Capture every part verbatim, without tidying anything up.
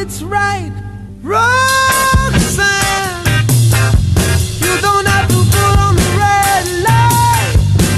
It's right, Roxanne. You don't have to pull on the red light,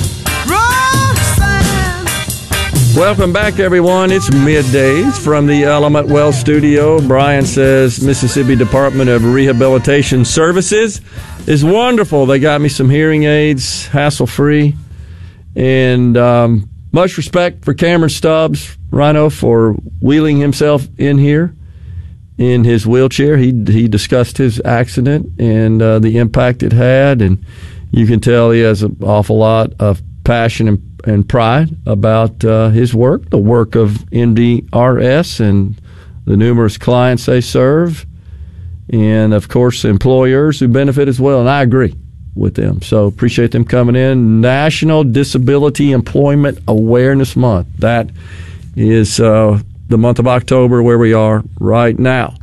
Roxanne. Welcome back, everyone. It's middays from the Element Well studio. Brian says Mississippi Department of Rehabilitation Services is wonderful. They got me some hearing aids, hassle-free, and um, much respect for Cameron Stubbs, Rhino, for wheeling himself in here in his wheelchair. He he discussed his accident and uh, the impact it had, and you can tell he has an awful lot of passion and, and pride about uh, his work, the work of N D R S and the numerous clients they serve, and, of course, employers who benefit as well, and I agree with them. So appreciate them coming in. National Disability Employment Awareness Month. That is uh, the month of October where we are right now.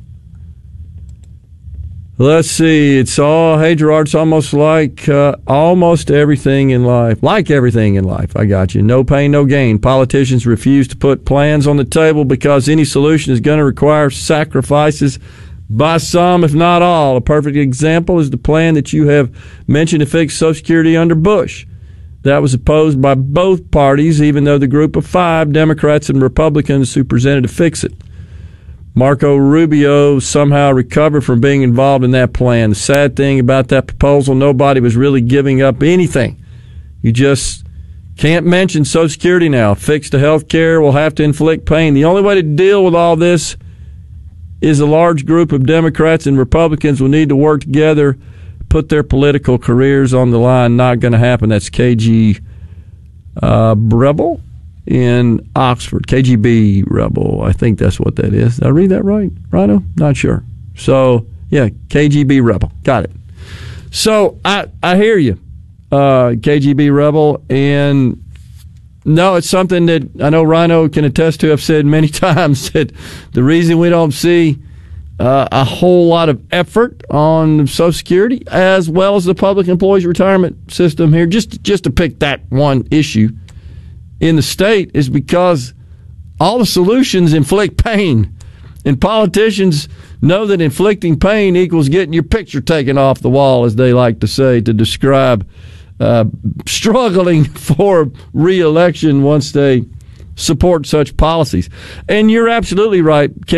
Let's see. It's all, hey, Gerard, it's almost like uh, almost everything in life. Like everything in life. I got you. No pain, no gain. Politicians refuse to put plans on the table because any solution is going to require sacrifices by some, if not all. A perfect example is the plan that you have mentioned to fix Social Security under Bush. That was opposed by both parties, even though the group of five, Democrats and Republicans, who presented to fix it. Marco Rubio somehow recovered from being involved in that plan. The sad thing about that proposal, nobody was really giving up anything. You just can't mention Social Security now. Fix the health care will have to inflict pain. The only way to deal with all this is a large group of Democrats and Republicans will need to work together, put their political careers on the line. Not going to happen. That's K G uh, Rebel in Oxford. K G B Rebel. I think that's what that is. Did I read that right, Rhino? Not sure. So, yeah, K G B Rebel. Got it. So, I, I hear you, uh, K G B Rebel. And, no, it's something that I know Rhino can attest to. I've said many times that the reason we don't see Uh, a whole lot of effort on Social Security as well as the public employees retirement system here, just, just to pick that one issue in the state, is because all the solutions inflict pain. And politicians know that inflicting pain equals getting your picture taken off the wall, as they like to say, to describe uh, struggling for re-election once they support such policies. And you're absolutely right,